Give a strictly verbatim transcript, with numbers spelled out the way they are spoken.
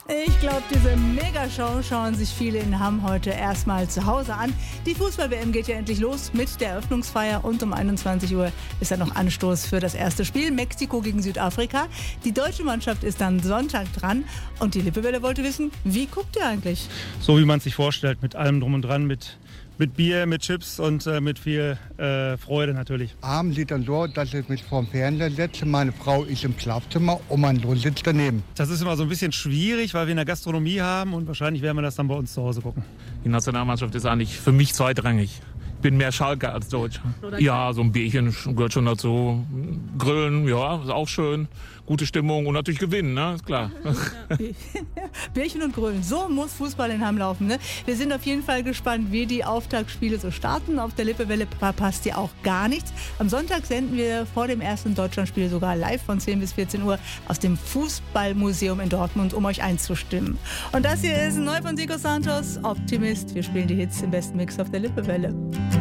Ich glaube, diese Megashow schauen sich viele in Hamm heute erstmal zu Hause an. Die Fußball-W M geht ja endlich los mit der Eröffnungsfeier und um einundzwanzig Uhr ist dann noch Anstoß für das erste Spiel, Mexiko gegen Südafrika. Die deutsche Mannschaft ist dann Sonntag dran und die Lippewelle wollte wissen, wie guckt ihr eigentlich? So wie man es sich vorstellt, mit allem drum und dran, mit, mit Bier, mit Chips und äh, mit viel äh, Freude natürlich. Abend sieht dann so, dass ich mich vorm Fernseher setze, meine Frau ist im Schlafzimmer und mein Sohn sitzt daneben. Das ist immer so ein bisschen schwierig, weil wir in der Gastronomie haben und wahrscheinlich werden wir das dann bei uns zu Hause gucken. Die Nationalmannschaft ist eigentlich für mich zweitrangig. Ich bin mehr Schalke als Deutscher. Ja, so ein Bierchen gehört schon dazu. Grillen, ja, ist auch schön. Gute Stimmung und natürlich gewinnen, ne? Ist klar. Bierchen und Grillen, so muss Fußball in Hamm laufen, ne? Wir sind auf jeden Fall gespannt, wie die Auftaktspiele so starten. Auf der Lippewelle verpasst ihr auch gar nichts. Am Sonntag senden wir vor dem ersten Deutschlandspiel sogar live von zehn bis vierzehn Uhr aus dem Fußballmuseum in Dortmund, um euch einzustimmen. Und das hier ist neu von Zico Santos, Optimist. Wir spielen die Hits im besten Mix auf der Lippewelle.